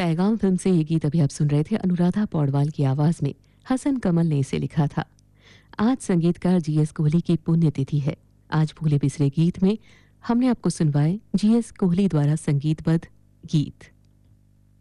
पैगाम फिल्म से ये गीत अभी आप सुन रहे थे अनुराधा पौडवाल की आवाज में। हसन कमल ने इसे लिखा था। आज संगीतकार जीएस कोहली की पुण्यतिथि है। आज भूले बिसरे गीत में हमने आपको सुनवाए जीएस कोहली द्वारा संगीतबद्ध गीत।